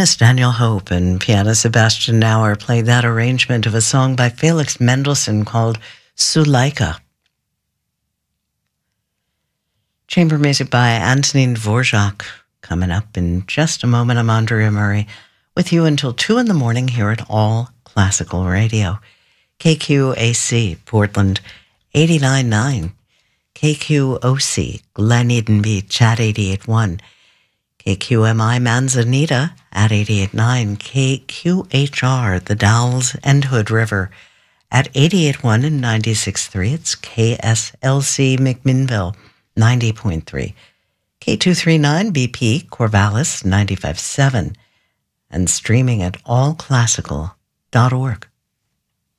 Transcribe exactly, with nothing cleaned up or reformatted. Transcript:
Pianist Daniel Hope and pianist Sebastian Nauer played that arrangement of a song by Felix Mendelssohn called Suleika. Chamber music by Antonin Dvorak. Coming up in just a moment, I'm Andrea Murray with you until two in the morning here at All Classical Radio. K Q A C, Portland, eighty-nine point nine. K Q O C, Glen Eden Beach at eighty-eight point one. K Q M I Manzanita at eighty-eight point nine, K Q H R, The Dalles and Hood River at eighty-eight point one and ninety-six point three. It's K S L C McMinnville, ninety point three. K two thirty-nine B P Corvallis, ninety-five point seven. And streaming at all classical dot org.